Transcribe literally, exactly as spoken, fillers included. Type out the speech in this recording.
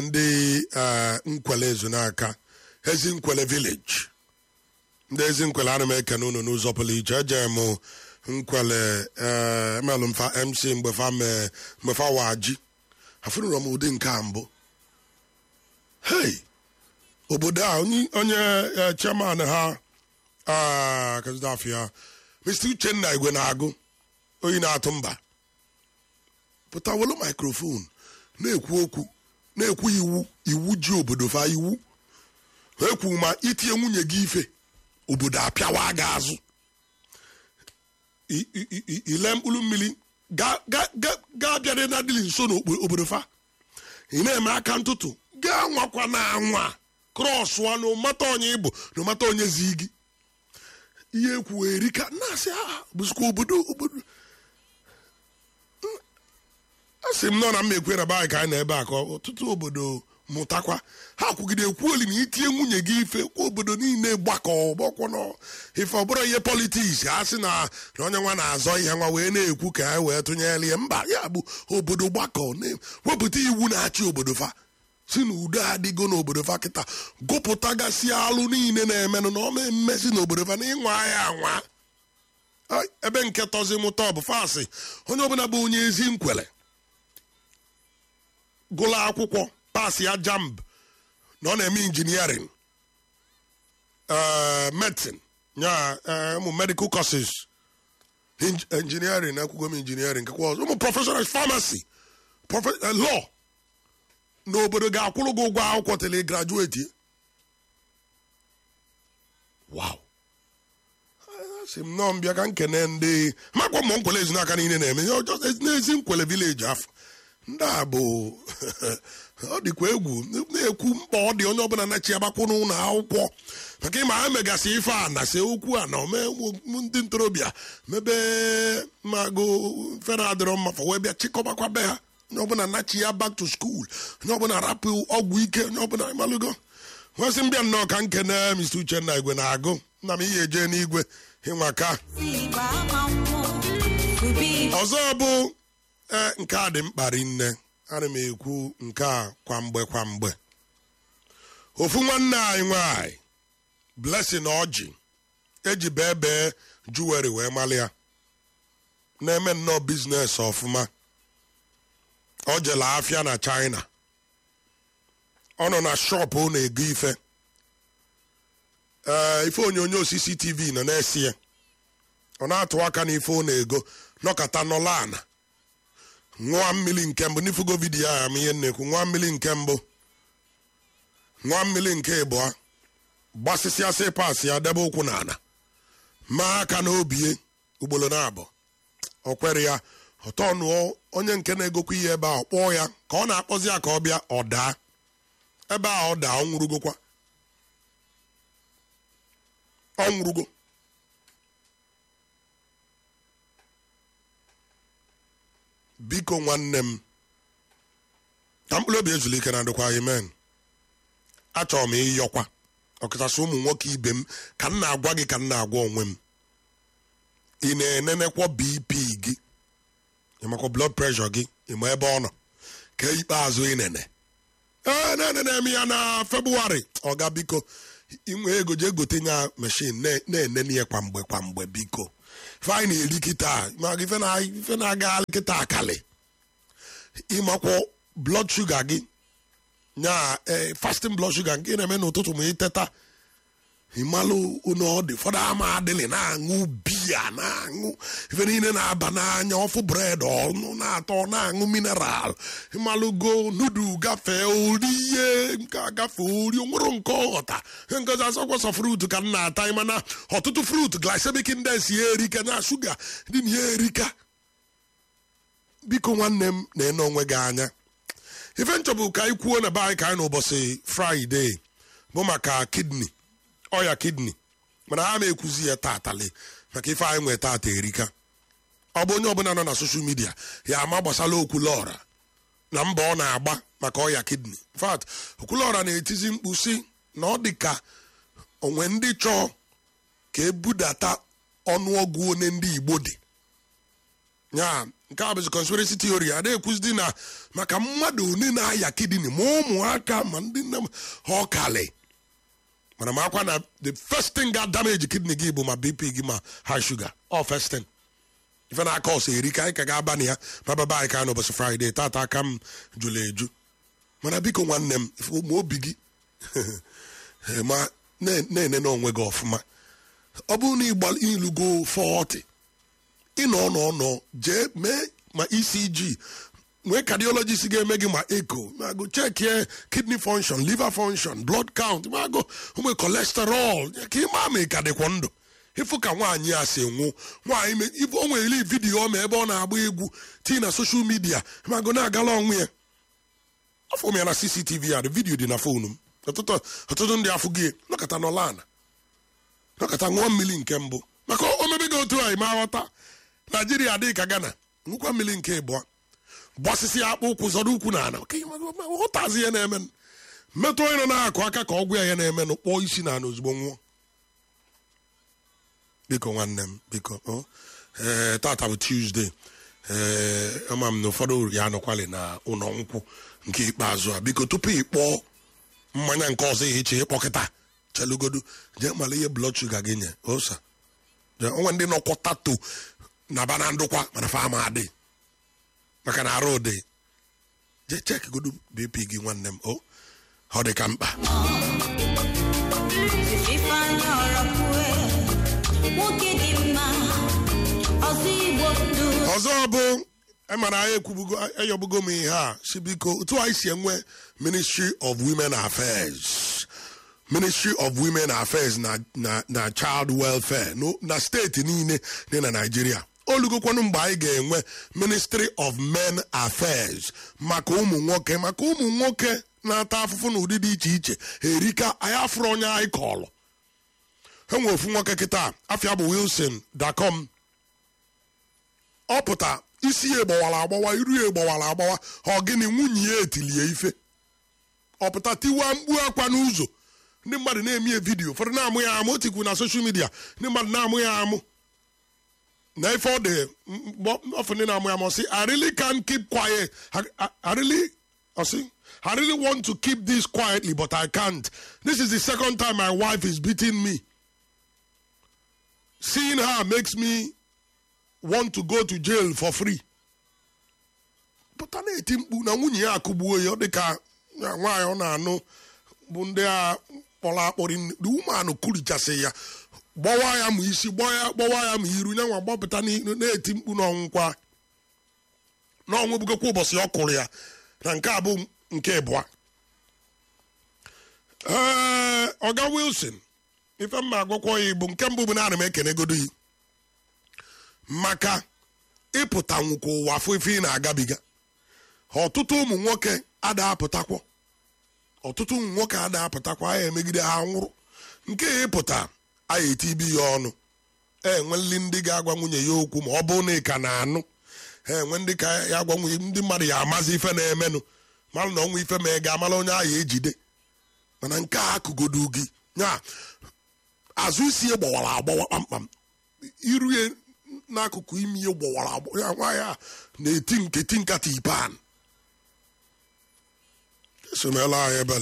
ndị Nkwele Ezunaka Ezi Nkwele village ndị Ezi Nkwele ana m ekene unu n'ụzọ pụrụ iche eje m Nkwele emelụ mfa M C mgbefa mgbefa waji afụrụrọ m ụdị nke a mbụ hey obodo a onye chairman ha kazidafia Mister Uchenna Igwe na-agụ oyi na-atụ mba pụta welu microphone na-ekwu okwu na-ekwu iwu iwu ji obodo fa iwu ekwu ma itinye nwunye gị ife obodo apịawa gị azụ ile mkpụrụ mmiri ga-abịara na dịlị nso n'obodo fa ị na-eme aka ntụtụ gaa nwakwa na anwa krọsụa na ụmata onye ịbụ na ụmata onye zi gị ihe ekwu erika na-asị aha bụzikwa obodo obodo asị m nọ na m ekwe na be anyị ka anyị na-ebe a ka ọtụtụ obodo mụtakwa ha kwugide ekwuoli na itinye nwunye gị ife kwa obodo niile gbakọ ọgbọkwọ ife ọ bụrụ ihe politiks a sị na onye nwa na-azọ ihe nwa wee na-ekwu ka anyị wee tụnyere ya mba ya bụ obodo gbakọ wepụta iwu na-achị obodo fa si na udo adịgo n'obodo fa kịta gụpụtagasị alụ niile na-emenụ na ọma mmezi n'obodo fa na ịnwa ya anwa ebe nke tọzi mụta ọ bụ fasị onye ọbụla bụ onye Ezi Nkwele gụlụ akwụkwọ pasị ya jamb na ọ na-eme injiniarin medicine ya ụmụ medical courses engineering akwụkwọ m injiniarin kakwa ọzọ ụmụ professional pharmacy law n'obodo ga-akwụrụ gị ụgwọ akwụkwọ tele graduate wow asị m nọ mbịa ka nkene ndị makwa mmụ Nkwele Ezunaka niile na-eme n'Ezi Nkwele village afọ ndị a bụ ọ dịkwa egwu na-ekwu mkpa ọ dị onye ọbụla na-echi agbakwu n'ụlọ akwụkwọ maka ịma ha megasị ife a na se okwu a na ome ndị ntorobịa mebe magụ fere adịrọ mma fa wee bịa chịkọbakwa be ha onye ọbụla nachi ya back to school onye ọbụla rapụ ọgwụ ike onye ọbụla ịmalụgo nwesị mbịa nnọọ ka nkene Mister Uchenna Igwe na-agụ nna m ihe eje n'igwe ịnwa ka ọzọ bụ ee nke a dị mkparị nne ana m ekwu nke a kwamgbe kwamgbe ofu nwanne anyị nwanyị Blessing Ọjị eji bebe jewelry wee mali ya na-eme nnọọ biznes ọfụma ọ jele afịa na China ọ nọ na shop ọ na-ego ife ee ife onyonyo C C T V nọ na-esi ya ọ na-atụ aka na ife ọ na-ego nọkata nọla ana nwa mmiri nke mbụ n'ifugo vidiyo ya m ihe nnekwu nwa mmiri nke mbụ nwa mmiri nke ịbụọ gbasịsịasị pasị ya debe ụkwụ n'ala maa aka n'obie ugboro na-abụ o kwere ya ọtọnụọ onye nke na-egokwa ihe ebe a ọ kpọọ ya ka ọ na-akpọzi ya ka ọ bịa ọ daa ebe a ọ daa ọ nwụrụgokwa ọ nwụrụgo biko nwanne m ka mkpụrụ obi ezuru ike na-adịkwa amen achọrọ m ịyọkwa ọkachasị ụmụ nwoke ibe m ka m na-agwa gị ka m na-agwa onwe m ị na-enenekwa B P gị ịmakwa blood pressure gị ịma ebe ọ nọ ka ikpeazụ ịnene ee na-enene m ya na Febụwarị ọga biko inwe ego je egote nya meshin na-enene ya kwa mgbe kwa mgbe biko fine na-eri kịta maka ife na-aga kịta akali ịmakwa blood sugar gị nya fasting blood sugar nke na-eme n'ụtụtụ ma ịteta ịmalụ ụnọ ọ dị fọdụ ama adịlị na-aṅụ biya na-aṅụ ife niile na-aba n'anya ọfụ bred ọnụ na-atọ na-aṅụ mineral ịmalụgo nudu gafee ori ihe nke agafe ori onwere nke ọghọta ngozi asọkwọsọ frut ka m na-ata mana ọtụtụ frut glycemic index ya erika na shuga dị na ya erika biko nwanne m na-ene onwe gị anya ife nchọbụ ka anyị kwuo na be anyị ka anyị n'ụbọchị Fraịde bụ maka kidney ọya kidney mana ha na-ekwuzi ya taatali maka ife anyị nwee taata erika ọ bụ onye ọbụla nọ na soshal midia ya ama gbasara Okwuluọra na mbọ ọ na-agba maka ọya kidney in fact Okwuluọra na-etizi mkpu si na ọ dị ka onwe ndị chọọ ka ebudata ọnụọgụ one ndị Igbo dị ya nke a bụ conspiracy theory a na-ekwuzi na maka mmadụ one na-aya kidney ma ụmụaka ma ndị nne ha ọkali mana makwa na the first thing ga damage kidney gị bụ ma B P gị ma high sugar all first thing ife na-aka ọsọ eri ka anyị ka ga-aba na ya ma baba anyị ka n'ụbọchị Friday tata aka m jụrụ eju mana biko nwanne m ma obi gị ma na-ene n'onwe gị ọfụma ọ bụrụ na ịgba ilugo forty ịnọ n'ọnọ jee mee ma E C G nwee cardiologist ga-eme gị ma echo ma go check ye kidney function liver function blood count ma go nwee cholesterol ka ịma ma ị ka dịkwa ndụ ịfụ ka nwaanyị a si nwụ nwaanyị ife o nwere vidiyo ma ebe ọ na-agba egwu tii na social media ma go na-agala onwe ya afọ m ya na C C T V ya the video dị na fonu m ọtụtụ ndị afụ gị nọkọta n'ọlana nọkọta ṅụọ mmiri nke mbụ maka omebe gị otu anyị ma ghọta Naijiria adịghị ka Ghana ṅụkwa mmiri nke ịbụọ gbasịsị akpụ ụkwụ zọrọ ụkwụ na ana ghọtazi ya na-eme mmetụ onye nọ na-akụ aka ka ọgwụ ya ya na-eme na kpọọ isi na ana ozugbo nwụọ biko nwanne m biko ee tata bụ Tuesday ee ama m na ụfọdụ ya anọkwalị na ụlọ nkwụ nke ikpeazụ a biko tupu ị kpọọ mmanya nke ọzọ ihe iche ịkpọkịta chelugodu jee mala ihe blood sugar gị nye osa onwe ndị nọkwọta to na bana ndụkwa mana fama adị maka na arụ dị jee chek godu B P gị nwanne m o ọ dị ka mkpa ọzọ bụ emara anyị ekwubugo eyọbugo m ihe a si biko otu anyị si enwe Ministry of Women Affairs Ministry of Women Affairs na na na Child Welfare no na steeti niile dị na Nigeria olugokwanụ mgbe anyị ga-enwe Ministry of Men Affairs maka ụmụ nwoke maka ụmụ nwoke na-ata afụfụ n'ụdị dị iche iche erika anyị afụrụ onye anyị kọlụ ha nwe ofu nwoke kịta afịa bụ Wilson Dakom ọ pụta isi ya gbawara agbawa iru ya gbawara agbawa ọ gịnị nwunye ya etilie ife ọ pụta tiwa mkpu akwa n'ụzọ ndị mmadụ na-eme vidiyo ụfọdụ na-amụ ya amụ otikwu na social media ndị mmadụ na-amụ ya amụ na ife ọ dị ọfụ ndị na-amụ ya amụ sị I really can't keep quiet I, I, I really I, see, I really want to keep this quietly but I can't. This is the second time my wife is beating me. Seeing her makes me want to go to jail for free. But I na-eti mkpu na nwunye ya akụgbuo ya dịka nwaanyị ọ na-anụ bụ ndị a kpọrọ akpọrị the woman kurichasị ya gbawa ya ma isi gbawa ya ma iru nyanwa gbapụta na-eti mkpu n'ọnwụkwa n'ọnwụ bugokwa ụbọchị ọ kụrụ ya na nke a bụ nke ịbụa ee Ọga Wilson ife mma agwakwa ya bụ nke mbụ bụ na ana m ekenegodo yi maka ịpụta nwụkọ ụwa afọ ife ị na-agabiga ọtụtụ ụmụ nwoke ada-apụtakwa ọtụtụ ụmụ nwoke ada-apụtakwa anyị emegide ha nwụrụ nke ịpụta anyị etibi ya ọnụ enweli ndị ga-agwa nwunye ya okwu ma ọ bụ na ị ka na-anụ enwe ndị ka ya agwa nwunye ndị mmadụ ya amazi ife na-emenụ malụ na ọnwa ife ma ga amala onye ahụ ejide mana nke a akụgodo gị nya azụ isi ya gbawara agbawa kpamkpam iru ya n'akụkụ imi ya gbawara agbawa ya nwa ya na-eti nketi nkata ipan esomela anyị ebele